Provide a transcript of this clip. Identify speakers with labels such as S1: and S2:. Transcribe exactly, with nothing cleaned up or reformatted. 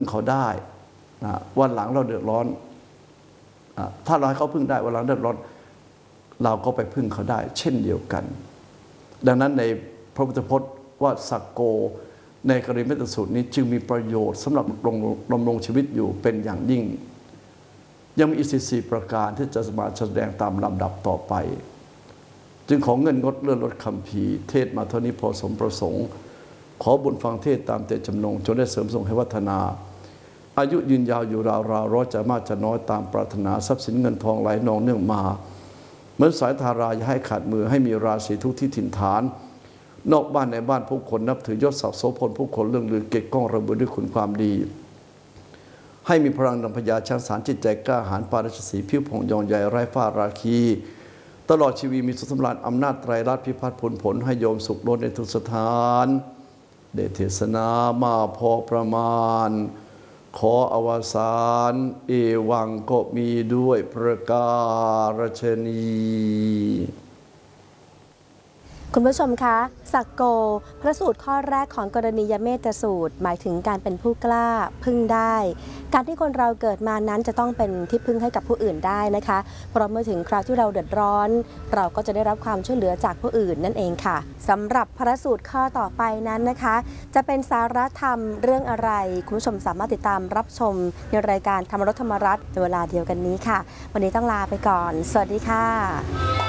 S1: เขาได้นะวันหลังเราเดือดร้อนถ้าเราให้เขาพึ่งได้วันหลังเดือดร้อนเราก็ไปพึ่งเขาได้เช่นเดียวกันดังนั้นในพระพุทธพจน์ว่าสักโกในกรณีเมตสูตรนี้จึงมีประโยชน์สำหรับดำรงชีวิตอยู่เป็นอย่างยิ่งยังมีอีกสี่ประการที่จะมาแสดงตามลำดับต่อไปจึงขอเงินงดเลื่อนลดคำพีเทศมาเท่านี้พอสมประสงค์ขอบุญฟังเทศตามเจตจำนงจนได้เสริมส่งให้วัฒนาอายุยืนยาวอยู่ราวราวร้อยจะมากจะน้อยตามปรารถนาทรัพย์สินเงินทองไหลนองเนื่องมาเหมือนสายธาราอย่าให้ขาดมือให้มีราศีทุกที่ถิ่นฐานนอกบ้านในบ้านผู้คนนับถือยศศักดิ์โสพลผู้คนเรื่องลือเก่งก้องระเบิดด้วยคุณความดีให้มีพลังนำพญาช้างสารจิตใจกล้าหาญปาราชสีผิวผ่องยองใหญ่ไร้ฝ้าราคีตลอดชีวิตมีสุขสำราญอำนาจไตรลักษณ์พิพัฒน์ผลผลให้โยมสุขล้นในทุกสถานเดชเทศนามาพอประมาณขออวสานเอวังก็มีด้วยประการฉนี้
S2: คุณผู้ชมคะสักโกพระสูตรข้อแรกของกรณียเมตสูตรหมายถึงการเป็นผู้กล้าพึ่งได้การที่คนเราเกิดมานั้นจะต้องเป็นที่พึ่งให้กับผู้อื่นได้นะคะเพราะเมื่อถึงคราวที่เราเดือดร้อนเราก็จะได้รับความช่วยเหลือจากผู้อื่นนั่นเองค่ะสำหรับพระสูตรข้อต่อไปนั้นนะคะจะเป็นสาระธรรมเรื่องอะไรคุณผู้ชมสามารถติดตามรับชมในรายการธรรมรสธรรมรัตน์ในเวลาเดียวกันนี้ค่ะวันนี้ต้องลาไปก่อนสวัสดีค่ะ